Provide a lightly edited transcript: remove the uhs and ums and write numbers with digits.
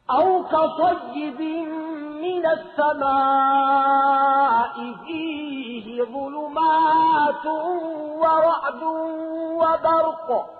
أو كصيب من السماء فيه ظلمات ورعد وبرق